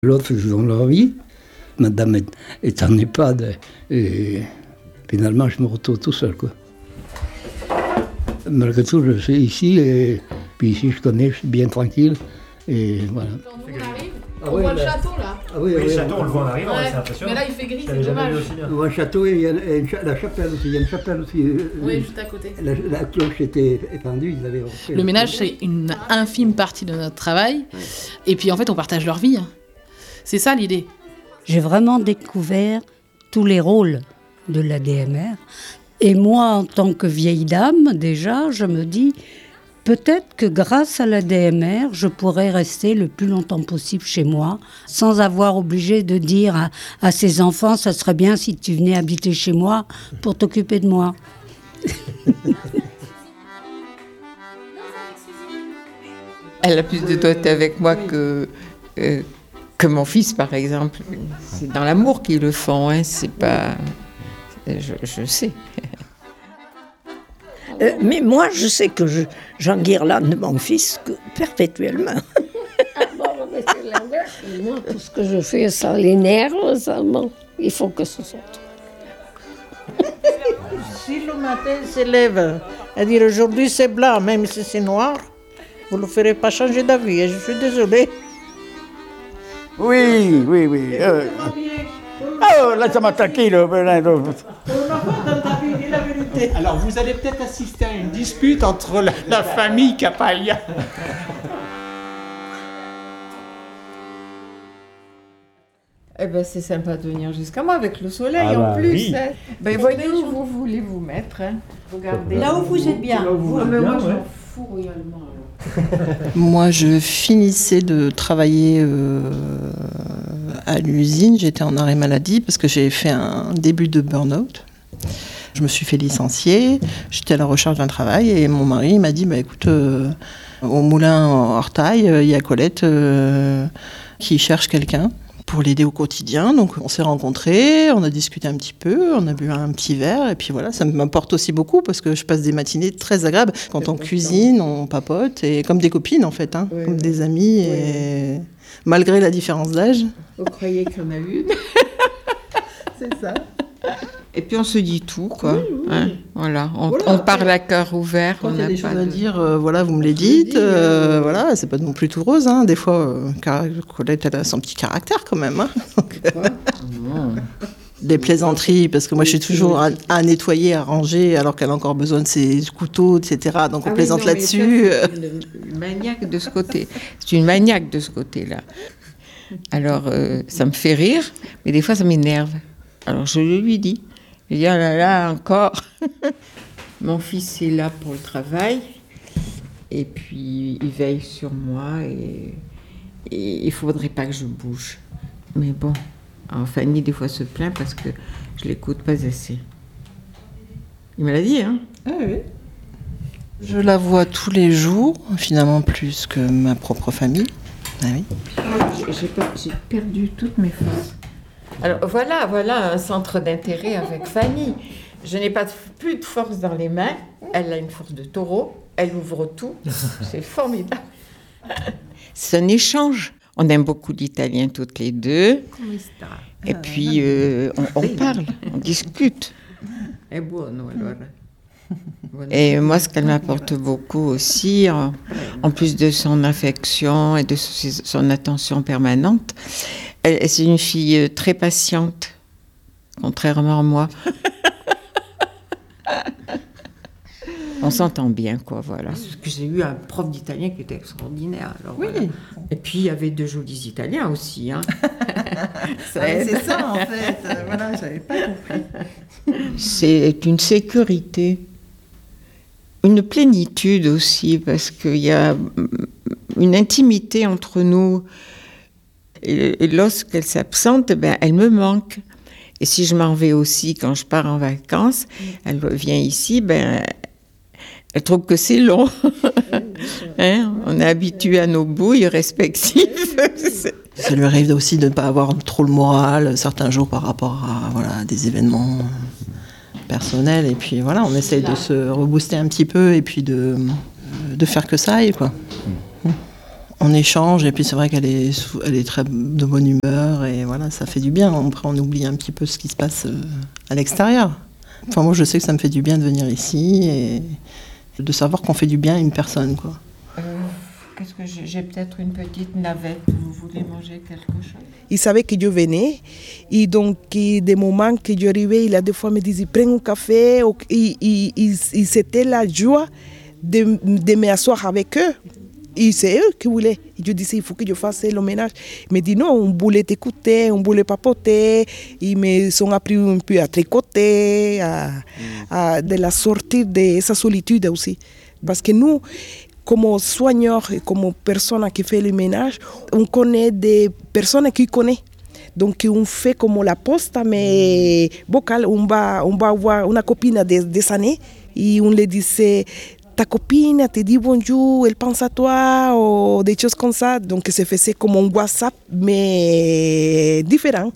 L'autre, ils ont leur vie. Madame est en EHPAD et finalement, je me retrouve tout seul, quoi. Malgré tout, je suis ici et puis ici, je connais, je suis bien tranquille et voilà. Quand nous, on arrive, on voit le château là. Ah oui, le château, on le voit en arrivant, c'est impressionnant. Mais là, il fait gris, c'est dommage. On voit le château et il y a la chapelle aussi. Il y a une chapelle aussi. Oui, juste à côté. La cloche était étendue, ils avaient refait. Le ménage, c'est une infime partie de notre travail. Ouais. Et puis, en fait, on partage leur vie. C'est ça l'idée. J'ai vraiment découvert tous les rôles de l'ADMR. Et moi, en tant que vieille dame, déjà, je me dis, peut-être que grâce à l'ADMR, je pourrais rester le plus longtemps possible chez moi, sans avoir obligé de dire à ses enfants, ça serait bien si tu venais habiter chez moi pour t'occuper de moi. Elle a plus de doigté avec moi que mon fils, par exemple. C'est dans l'amour qu'ils le font, hein. C'est pas... Je sais. Mais moi, je sais que j'enguirlande mon fils perpétuellement. Ah bon, mais c'est l'inverse. Moi, tout ce que je fais, ça l'énerve, ça, bon, il faut que ce sorte. Si le matin se lève et dire aujourd'hui c'est blanc, même si c'est noir, vous ne le ferez pas changer d'avis, je suis désolée. Oui. Oh, laisse-moi tranquille. Alors, vous allez peut-être assister à une dispute entre la famille Capaglia. Eh ben, c'est sympa de venir jusqu'à moi avec le soleil en plus. Oui. Hein. Ben, voyez où vous voulez vous mettre. Hein. Regardez. Là où vous êtes bien. Moi, je m'en fous royalement. Moi, je finissais de travailler à l'usine. J'étais en arrêt maladie parce que j'ai fait un début de burn-out. Je me suis fait licencier. J'étais à la recherche d'un travail et mon mari m'a dit écoute, au moulin Hortail, il y a Colette qui cherche quelqu'un pour l'aider au quotidien. Donc on s'est rencontrés, on a discuté un petit peu, on a bu un petit verre et puis voilà, ça m'apporte aussi beaucoup parce que je passe des matinées très agréables. Quand on cuisine, on papote et comme des copines en fait, Oui, comme des amies et malgré la différence d'âge. Vous croyez qu'il y en a une? C'est ça. Et puis on se dit tout, quoi. Oui. Hein, voilà. On parle à cœur ouvert. Quand il y a des choses à dire, voilà, vous me les dites. Voilà, c'est pas non plus tout rose. Hein. Des fois, Colette, elle a son petit caractère quand même. Hein. Donc, des plaisanteries, parce que moi, je suis toujours à nettoyer, à ranger, alors qu'elle a encore besoin de ses couteaux, etc. Donc on plaisante là-dessus. C'est une maniaque de ce côté. C'est une maniaque de ce côté-là. Alors, ça me fait rire, mais des fois, ça m'énerve. Alors, je lui dis. Il dit, ah là là, encore. Mon fils est là pour le travail. Et puis, il veille sur moi. Et il ne faudrait pas que je bouge. Mais bon, alors Fanny, des fois, se plaint parce que je ne l'écoute pas assez. Il me l'a dit, hein? Ah oui. Je la vois tous les jours, finalement plus que ma propre famille. Ah oui. J'ai perdu toutes mes forces. Alors voilà un centre d'intérêt avec Fanny. Je n'ai plus de force dans les mains. Elle a une force de taureau. Elle ouvre tout. C'est formidable. C'est un échange. On aime beaucoup l'italien toutes les deux. Et puis on parle, on discute. È buono allora. Et moi, ce qu'elle m'apporte beaucoup aussi, en plus de son affection et de son attention permanente, c'est une fille très patiente, contrairement à moi. On s'entend bien, quoi, voilà. Parce que j'ai eu un prof d'italien qui était extraordinaire. Alors, oui. Voilà. Et puis, il y avait de jolis Italiens aussi. Hein. C'est ça, en fait. Voilà, j'avais pas compris. C'est une sécurité. Une plénitude aussi, parce qu'il y a une intimité entre nous. Et lorsqu'elle s'absente, elle me manque. Et si je m'en vais aussi quand je pars en vacances, elle vient ici, elle trouve que c'est long. Hein? On est habitué à nos bouilles respectives. Ça lui arrive aussi de ne pas avoir trop le moral certains jours par rapport à des événements personnels. Et puis voilà, on essaye de se rebooster un petit peu et puis de faire que ça aille, quoi. On échange et puis c'est vrai qu'elle est très de bonne humeur et voilà, ça fait du bien. Après, on oublie un petit peu ce qui se passe à l'extérieur. Enfin, moi, je sais que ça me fait du bien de venir ici et de savoir qu'on fait du bien à une personne, quoi. Qu'est-ce que j'ai peut-être une petite navette. Vous voulez manger quelque chose? Il savait que je venais et donc des moments que j'arrivais, il a des fois me disait prends un café. Et c'était la joie de m'asseoir avec eux. Et c'est eux qui voulaient. Et je disais, il faut que je fasse le ménage. Il me dit non, on voulait t'écouter, on voulait papoter. Ils me sont appris un peu à tricoter, de la sortir de sa solitude aussi. Parce que nous, comme soigneurs et comme personnes qui font le ménage, on connaît des personnes qui connaissent. Donc on fait comme la poste, mais vocal, on va avoir une copine des années et on lui disait ta copine te dit bonjour, elle pense à toi, ou des choses comme ça. Donc se faisait comme un WhatsApp, mais différent.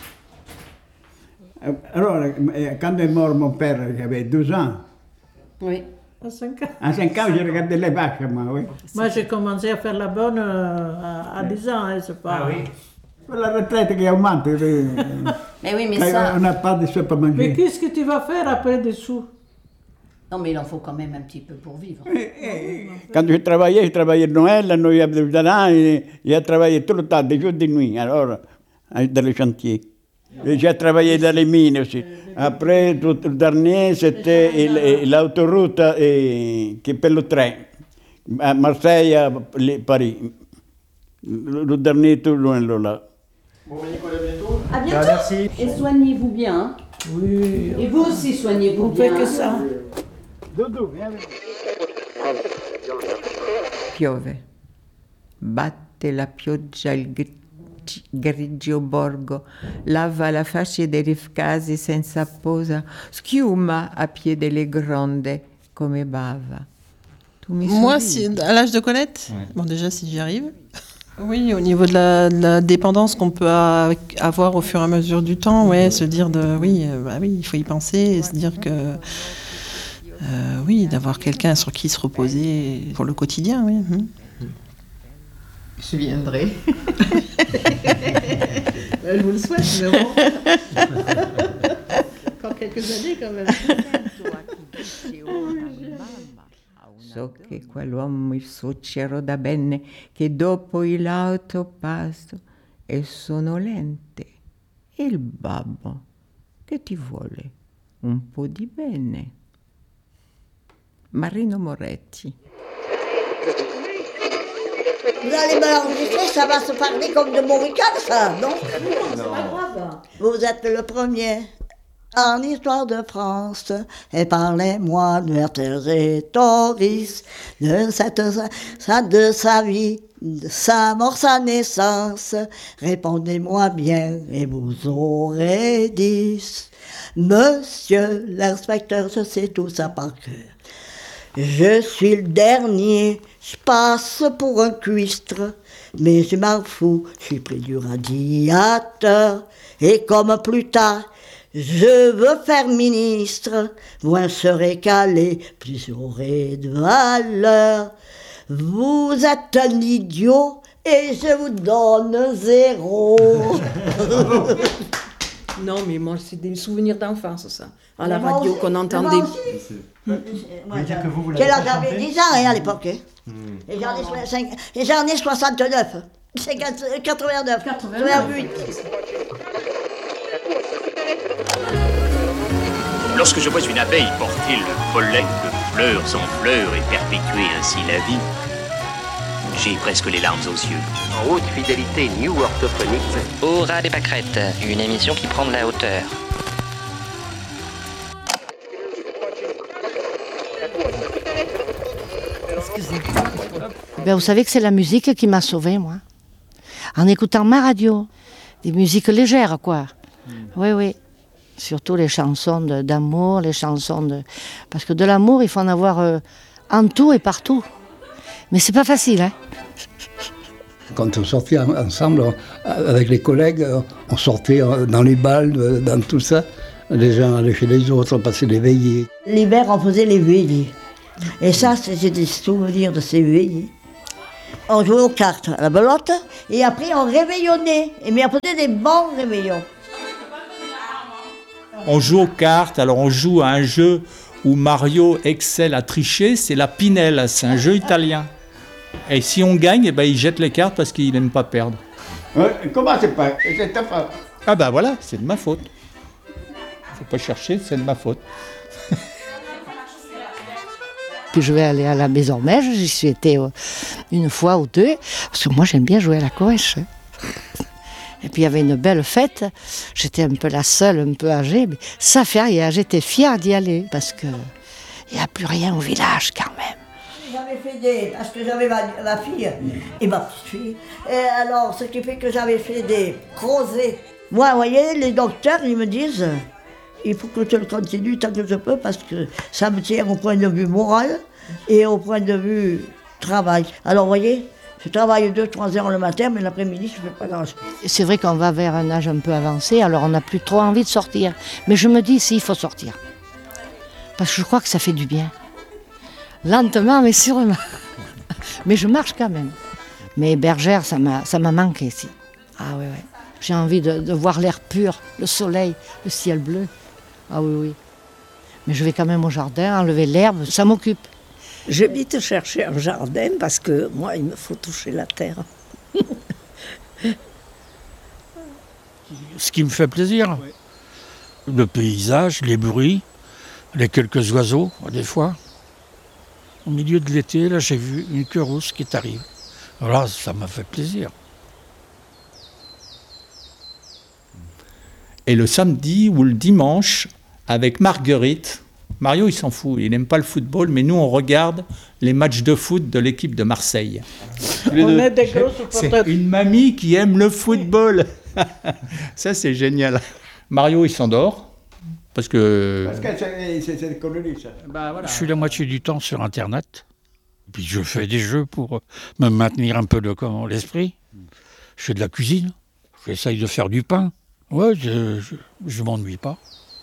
Alors, quand est mort mon père, j'avais 12 ans. Oui. À 5 ans. À 5 ans, j'ai regardé les vaches, moi, oui. Moi, j'ai commencé à faire la bonne à 10 ans, hein, c'est pas... Ah oui. La retraite qui augmente. Mais oui, mais ça... On n'a pas de sous pour manger. Mais qu'est-ce que tu vas faire après des sous? Non, mais il en faut quand même un petit peu pour vivre. Quand je travaillais de Noël, la Noël de l'an, j'ai travaillé tout le temps, des jours et des nuits, alors, dans les chantiers. Et j'ai travaillé dans les mines aussi. Après, tout le dernier, c'était l'autoroute qui fait le train. À Marseille, à Paris. Le dernier, tout loin là. À bientôt. Merci. Et soignez-vous bien. Hein. Oui. Et vous aussi, soignez-vous bien. On fait que ça. Doudou, viens. Piove. Batte la pioggia il grigio borgo, lava la fascia dei rifcasi senza posa, schiuma a piede le gronde come bava. Moi, à l'âge de Colette, bon déjà si j'y arrive, oui, au niveau de la dépendance qu'on peut avoir au fur et à mesure du temps, ouais, se dire oui, il faut y penser et se dire que oui, d'avoir quelqu'un sur qui se reposer pour le quotidien, oui. Je viendrai. Je vous le souhaite, mais bon. Encore quelques années quand même. So che quell'uomo il suocero da bene che dopo il lauto passo è sonolente. Il babbo che ti vuole un po' di bene. Marino Moretti. Vous allez me l'enregistrer, ça va se parler comme de Maurican, ça, non? Non, c'est pas grave. Vous êtes le premier en histoire de France, et parlez-moi de Vercingétorix, de sa vie, de sa mort, sa naissance. Répondez-moi bien et vous aurez 10. Monsieur l'inspecteur, je sais tout ça par cœur. Je suis le dernier, je passe pour un cuistre, mais je m'en fous, je suis près du radiateur. Et comme plus tard, je veux faire ministre, moins serez calé, plus j'aurai de valeur. Vous êtes un idiot et je vous donne 0. Non, mais moi, c'est des souvenirs d'enfance, ça. À la radio qu'on entendait. Quel âge j'avais 10 ans à l'époque. Et j'en ai 69. C'est 89. 88. Lorsque je vois une abeille porter le pollen de fleurs en fleurs et perpétuer ainsi la vie, j'ai presque les larmes aux yeux. En haute fidélité New Orthophonique. Au ras des pâquerettes, une émission qui prend de la hauteur. Ben, vous savez que c'est la musique qui m'a sauvée, moi. En écoutant ma radio. Des musiques légères, quoi. Oui, oui. Surtout les chansons d'amour, les chansons de... Parce que de l'amour, il faut en avoir en tout et partout. Mais c'est pas facile, hein. Quand on sortait ensemble, avec les collègues, on sortait dans les bals, dans tout ça. Les uns allaient chez les autres, on passait les veillées. L'hiver, on faisait les veillées. Et ça, j'ai des souvenirs de ces veillées. On jouait aux cartes, à la belote, et après on réveillonnait. Mais on faisait des bons réveillons. On joue aux cartes, alors on joue à un jeu où Mario excelle à tricher, c'est la Pinelle, c'est un jeu italien. Et si on gagne, eh ben, il jette les cartes parce qu'il n'aime pas perdre. Comment c'est pas? C'est ta faute. Ah bah voilà, c'est de ma faute. Faut pas chercher, c'est de ma faute. Puis je vais aller à la Maison Mège, j'y suis été une fois ou deux, parce que moi j'aime bien jouer à la coëche. Et puis il y avait une belle fête, j'étais un peu la seule, un peu âgée, mais ça fait rien, j'étais fière d'y aller, parce qu'il n'y a plus rien au village quand même. J'avais fait parce que j'avais ma fille et ma petite fille, et alors ce qui fait que j'avais fait des crozets. Moi, vous voyez, les docteurs, ils me disent, il faut que tu le continues tant que je peux, parce que ça me tient au point de vue moral et au point de vue travail. Alors, vous voyez, je travaille 2-3 heures le matin, mais l'après-midi, je ne fais pas grand-chose. C'est vrai qu'on va vers un âge un peu avancé, alors on n'a plus trop envie de sortir. Mais je me dis, si, il faut sortir. Parce que je crois que ça fait du bien. Lentement, mais sûrement. Mais je marche quand même. Mais Bergère, ça m'a manqué ici. Ah oui, oui. J'ai envie de voir l'air pur, le soleil, le ciel bleu. Ah oui, oui. Mais je vais quand même au jardin, enlever l'herbe, ça m'occupe. J'habite chercher un jardin parce que moi, il me faut toucher la terre. Ce qui me fait plaisir. Le paysage, les bruits, les quelques oiseaux, des fois. Au milieu de l'été, là, j'ai vu une queue rousse qui est arrivée. Voilà, ça m'a fait plaisir. Et le samedi ou le dimanche, avec Marguerite, Mario il s'en fout, il n'aime pas le football, mais nous on regarde les matchs de foot de l'équipe de Marseille. On est des gros supporters. C'est une mamie qui aime le football. Ça c'est génial. Mario il s'endort. Parce que c'est des colonie, ça. Bah, voilà. Je suis la moitié du temps sur Internet. Puis je fais des jeux pour me maintenir un peu l'esprit. Je fais de la cuisine. J'essaye de faire du pain. Ouais, je m'ennuie pas.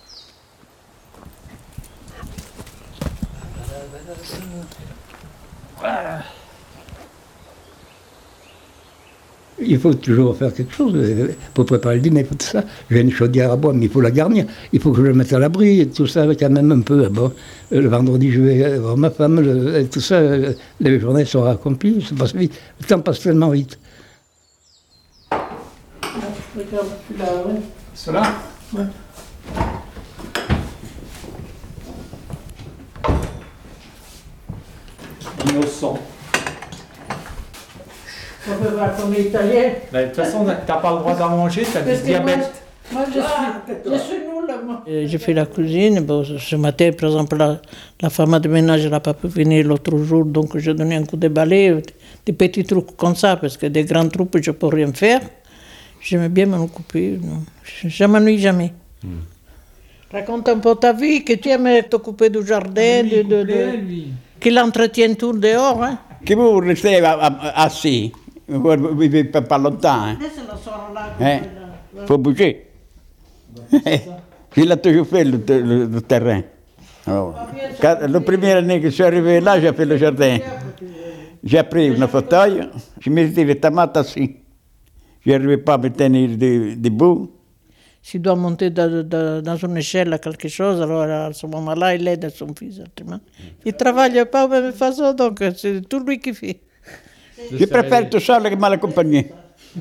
Il faut toujours faire quelque chose pour préparer le dîner, tout ça. J'ai une chaudière à bois, mais il faut la garnir. Il faut que je le mette à l'abri, et tout ça, quand même un peu. Bon, le vendredi, je vais voir ma femme, et tout ça, les journées sont accomplies, ça passe vite. Le temps passe tellement vite. Cela ? Ouais. Innocent. On peut voir comme italien. De toute façon, t'as pas le droit d'en manger, t'as du diabète. Moi, je suis nulle, moi. J'ai fait la cuisine. Bon, ce matin, par exemple, la femme de ménage n'a pas pu venir l'autre jour, donc j'ai donné un coup de balai, des petits trucs comme ça, parce que des grands trucs, je ne peux rien faire. J'aimais bien m'en occuper. Je ne m'ennuie jamais. Raconte un peu ta vie, que tu aimes t'occuper du jardin, qu'il entretient tout dehors. Hein. Que vous restez assis, vous vivez pas longtemps. Il faut bouger. Il a toujours fait le terrain. Alors, la première année que je suis arrivé là, j'ai fait le jardin. J'ai pris une fauteuil, je mettais les tomates assis. Je n'arrivais pas à me tenir debout. S'il doit monter dans une échelle à quelque chose, alors à ce moment-là, il aide son fils. Il ne travaille pas de la même façon, donc c'est tout lui qui fait. Je préfère tout seul que mal accompagné.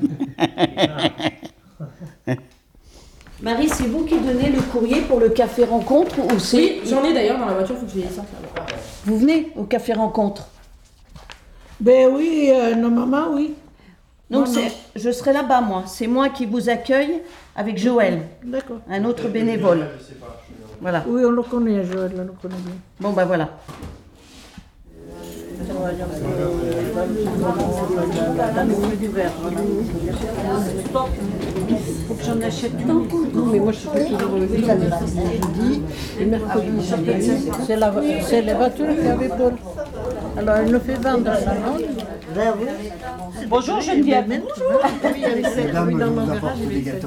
Marie, c'est vous qui donnez le courrier pour le café rencontre ou c'est... Oui, j'en ai d'ailleurs dans la voiture, il faut que je les sorte là-bas. Vous venez au café rencontre? Ben oui, nos mamans, oui. Donc je serai là-bas, moi. C'est moi qui vous accueille avec Joël. D'accord. Un autre bénévole. Voilà. Oui, on le connaît, Joël, on le connaît bien. Bon, ben voilà. Faut que j'en achète un. Non, mais moi je suis pas toujours levé. Jeudi et mercredi. C'est la voiture qui avait Paul. Alors elle nous fait vendre la langue. Bonjour Geneviève. Bonjour. Oui, elle dans mon garage, il y avait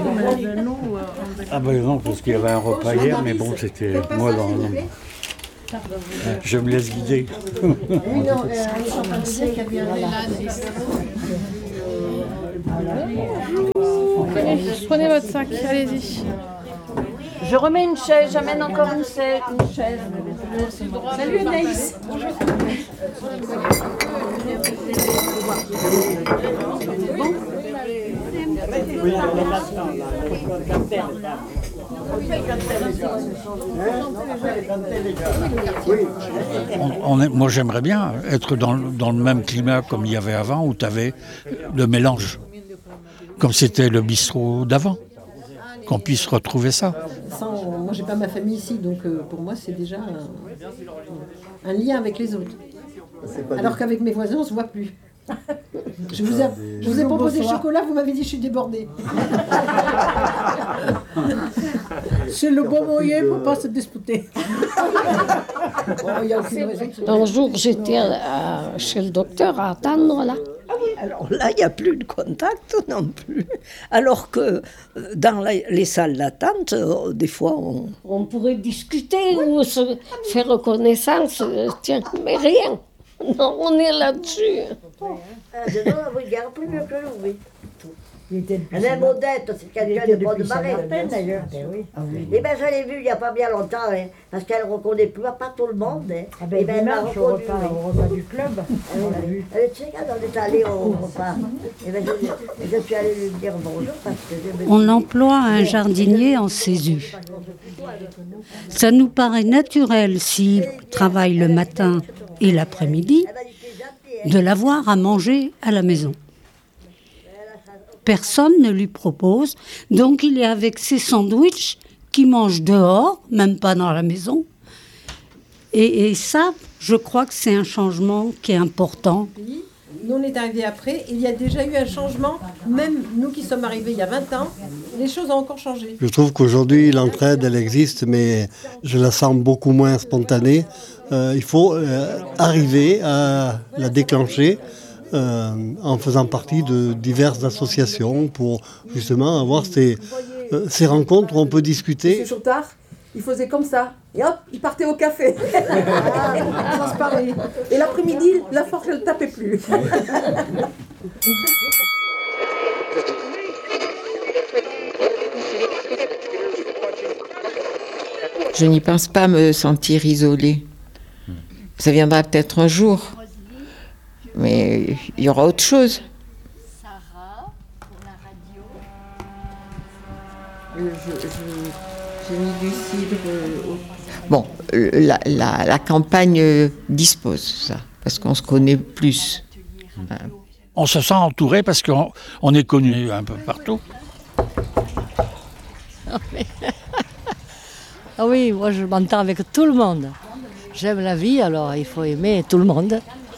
Ah ben non, parce qu'il y avait un repas hier, mais bon, c'était moi dans Je me laisse guider. Prenez votre sac, allez-y. Je remets une chaise, j'amène encore une chaise. Salut Anaïs. Moi, j'aimerais bien être dans le même climat comme il y avait avant, où tu avais le mélange, comme c'était le bistrot d'avant, qu'on puisse retrouver ça. Moi, j'ai pas ma famille ici, donc pour moi, c'est déjà un lien avec les autres. Alors qu'avec mes voisins, on se voit plus. Je vous ai proposé le chocolat, vous m'avez dit je suis débordée. C'est le bon moyen pour pas se disputer. Un jour, j'étais chez le docteur à attendre là. Alors là, il n'y a plus de contact non plus. Alors que dans les salles d'attente, des fois, on pourrait discuter ou se faire connaissance. Tiens, mais rien. Non, on est là-dessus. Dedans, on regarde plus mieux que nous, oui. Même Odette, c'est quelqu'un de bonne marée, d'ailleurs. Eh bien, je l'ai vue il n'y a pas bien longtemps, hein, parce qu'elle ne reconnaît plus, pas tout le monde. Hein. Eh bien, elle m'a reconnu. Au repas du club, on l'a vu. Tu sais, quand on est allé au repas, eh bien, je suis allée lui dire bonjour, parce que On emploie un jardinier en Césu. Ça nous paraît naturel, s'il travaille le matin et l'après-midi, de l'avoir à manger à la maison. Personne ne lui propose, donc il est avec ses sandwichs qu'il mange dehors, même pas dans la maison. Et ça, je crois que c'est un changement qui est important. Nous, on est arrivés après, il y a déjà eu un changement, même nous qui sommes arrivés il y a 20 ans, les choses ont encore changé. Je trouve qu'aujourd'hui, l'entraide, elle existe, mais je la sens beaucoup moins spontanée. Il faut arriver à la déclencher en faisant partie de diverses associations pour justement avoir ces rencontres où on peut discuter. Monsieur Chautard, il faisait comme ça, et hop, il partait au café. Ça se parlait. Et l'après-midi, la forge, elle ne tapait plus. Je n'y pense pas me sentir isolée. Ça viendra peut-être un jour, mais il y aura autre chose. Sarah, pour la radio. J'ai mis du cidre. Bon, la campagne dispose ça, parce qu'on se connaît plus. On se sent entouré parce qu'on est connu un peu partout. Ah oui, moi je m'entends avec tout le monde. J'aime la vie, alors il faut aimer tout le monde.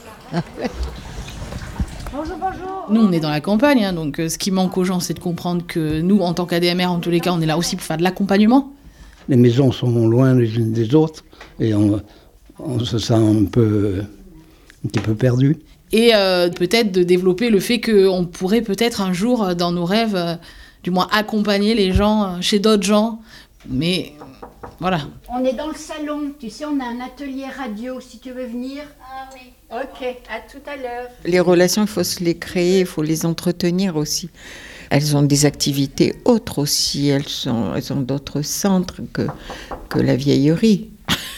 Bonjour, bonjour. Nous, on est dans la campagne, hein, donc ce qui manque aux gens, c'est de comprendre que nous, en tant qu'ADMR, en tous les cas, on est là aussi pour faire de l'accompagnement. Les maisons sont loin les unes des autres et on se sent un petit peu perdu. Et peut-être de développer le fait qu'on pourrait peut-être un jour, dans nos rêves, du moins accompagner les gens chez d'autres gens. Mais voilà. On est dans le salon, tu sais, on a un atelier radio, si tu veux venir. Ah oui. Ok, à tout à l'heure. Les relations, il faut se les créer, il faut les entretenir aussi. Elles ont des activités autres aussi, elles ont d'autres centres que la vieillerie.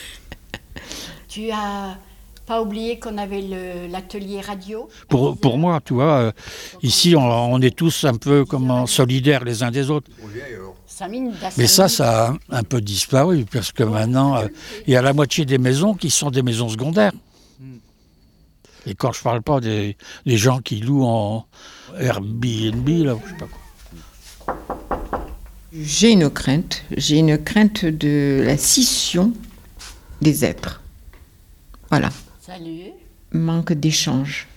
Tu as pas oublié qu'on avait l'atelier radio? Pour moi, tu vois, ici, on est tous un peu comme solidaires les uns des autres. Mais ça a un peu disparu, parce que maintenant, il y a la moitié des maisons qui sont des maisons secondaires. Et quand je ne parle pas des gens qui louent en Airbnb, là, je sais pas quoi. J'ai une crainte de la scission des êtres. Voilà. Salut. Manque d'échange.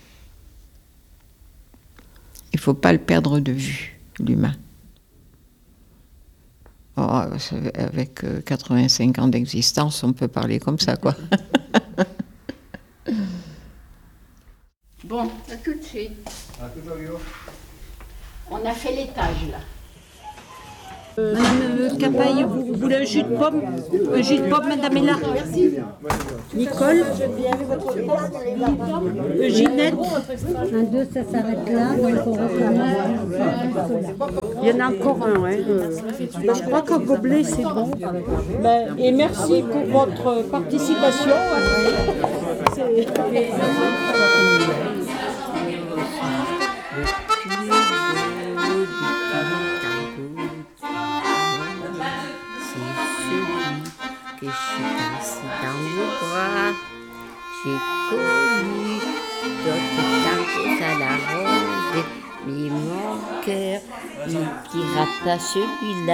Il ne faut pas le perdre de vue, l'humain. Oh, avec 85 ans d'existence, on peut parler comme ça, quoi. Bon, à tout de suite. On a fait l'étage, là. Madame Capaille, vous voulez un jus de pomme? Un jus de pomme, Madame Ella? Nicole? Ginette? Un, deux, ça s'arrête là, donc on recommence. Il y en a encore un, hein. Je crois qu'un gobelet, c'est bon. Et merci pour votre participation. Que je suis passée dans vos bras, j'ai connu d'autres tangos à la ronde, mais mon cœur n'ira pas celui-là.